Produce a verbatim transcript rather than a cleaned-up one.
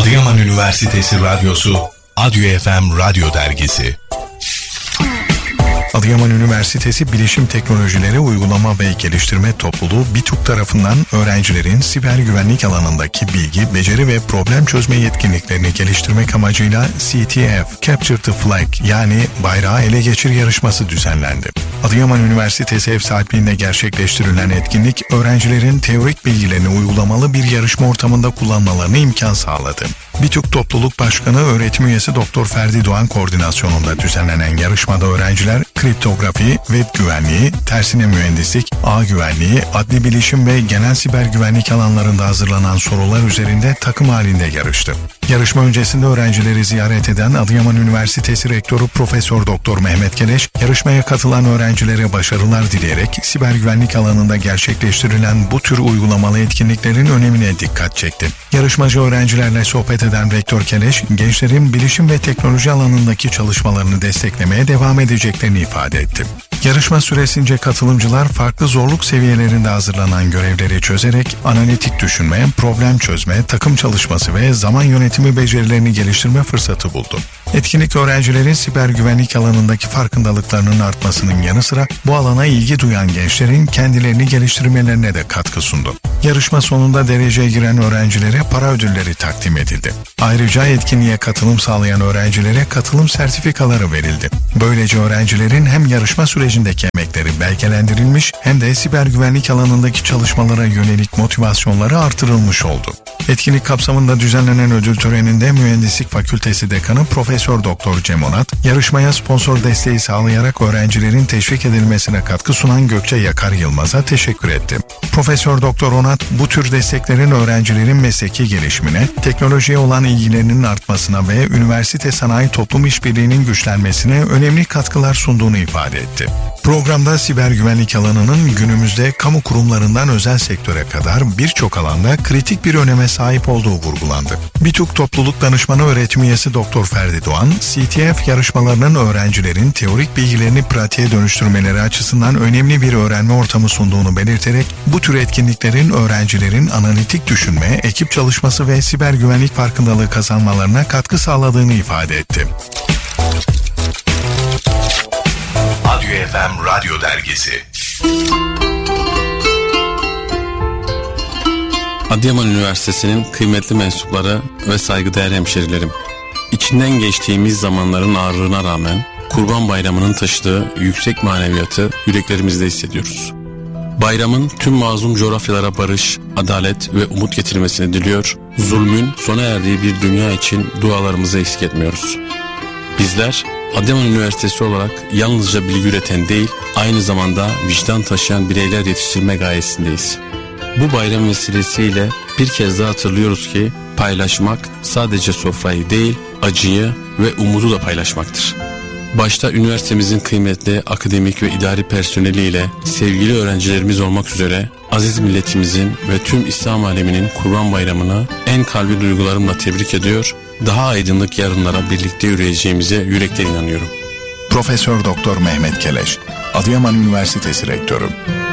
Adıyaman Üniversitesi Radyosu Adyo F M Radyo Dergisi. Adıyaman Üniversitesi Bilişim Teknolojileri Uygulama ve Geliştirme Topluluğu BİTÜK tarafından öğrencilerin siber güvenlik alanındaki bilgi, beceri ve problem çözme yetkinliklerini geliştirmek amacıyla C T F, Capture the Flag yani bayrağı ele geçir yarışması düzenlendi. Adıyaman Üniversitesi ev sahipliğinde gerçekleştirilen etkinlik, öğrencilerin teorik bilgilerini uygulamalı bir yarışma ortamında kullanmalarına imkan sağladı. BİTÜK Topluluk Başkanı Öğretim Üyesi Doktor Ferdi Doğan koordinasyonunda düzenlenen yarışmada öğrenciler kriptografi, web güvenliği, tersine mühendislik, ağ güvenliği, adli bilişim ve genel siber güvenlik alanlarında hazırlanan sorular üzerinde takım halinde yarıştı. Yarışma öncesinde öğrencileri ziyaret eden Adıyaman Üniversitesi Rektörü Profesör Doktor Mehmet Keleş, yarışmaya katılan öğrencilere başarılar dileyerek siber güvenlik alanında gerçekleştirilen bu tür uygulamalı etkinliklerin önemine dikkat çekti. Yarışmacı öğrencilerle sohbet eden Rektör Keleş, gençlerin bilişim ve teknoloji alanındaki çalışmalarını desteklemeye devam edeceklerini ifade etti. Yarışma süresince katılımcılar farklı zorluk seviyelerinde hazırlanan görevleri çözerek analitik düşünme, problem çözme, takım çalışması ve zaman yönetimi becerilerini geliştirme fırsatı buldu. Etkinlik öğrencilerin siber güvenlik alanındaki farkındalıklarının artmasının yanı sıra bu alana ilgi duyan gençlerin kendilerini geliştirmelerine de katkı sundu. Yarışma sonunda dereceye giren öğrencilere para ödülleri takdim edildi. Ayrıca etkinliğe katılım sağlayan öğrencilere katılım sertifikaları verildi. Böylece öğrencilerin hem yarışma sürecindeki emekleri belgelendirilmiş hem de siber güvenlik alanındaki çalışmalara yönelik motivasyonları artırılmış oldu. Etkinlik kapsamında düzenlenen ödül töreninde Mühendislik Fakültesi Dekanı Profesör Doktor Cem Onat, yarışmaya sponsor desteği sağlayarak öğrencilerin teşvik edilmesine katkı sunan Gökçe Yakar Yılmaz'a teşekkür etti. Profesör Doktor Onat, bu tür desteklerin öğrencilerin mesleki gelişimine, teknolojiye olan ilgilerinin artmasına ve üniversite sanayi toplum işbirliğinin güçlenmesine önemli katkılar sunduğunu ifade etti. Programda siber güvenlik alanının günümüzde kamu kurumlarından özel sektöre kadar birçok alanda kritik bir öneme sahip olduğu vurgulandı. BİTÜK Topluluk Danışmanı Öğretim Üyesi Doktor Ferdi Doğan, C T F yarışmalarının öğrencilerin teorik bilgilerini pratiğe dönüştürmeleri açısından önemli bir öğrenme ortamı sunduğunu belirterek, bu tür etkinliklerin öğrencilerin analitik düşünme, ekip çalışması ve siber güvenlik farkındalığı kazanmalarına katkı sağladığını ifade etti. Adyo F M Radyo Dergisi. Adıyaman Üniversitesi'nin kıymetli mensupları ve saygıdeğer hemşerilerim. İçinden geçtiğimiz zamanların ağırlığına rağmen Kurban Bayramı'nın taşıdığı yüksek maneviyatı yüreklerimizde hissediyoruz. Bayramın tüm mazlum coğrafyalara barış, adalet ve umut getirmesini diliyor, zulmün sona erdiği bir dünya için dualarımızı eksik etmiyoruz. Bizler Adıyaman Üniversitesi olarak yalnızca bilgi üreten değil, aynı zamanda vicdan taşıyan bireyler yetiştirme gayesindeyiz. Bu bayram vesilesiyle bir kez daha hatırlıyoruz ki paylaşmak sadece sofrayı değil, acıyı ve umudu da paylaşmaktır. Başta üniversitemizin kıymetli akademik ve idari personeliyle, sevgili öğrencilerimiz olmak üzere aziz milletimizin ve tüm İslam aleminin Kurban Bayramı'nı en kalbi duygularımla tebrik ediyor, daha aydınlık yarınlara birlikte yürüyeceğimize yürekten inanıyorum. Profesör Doktor Mehmet Keleş, Adıyaman Üniversitesi Rektörü.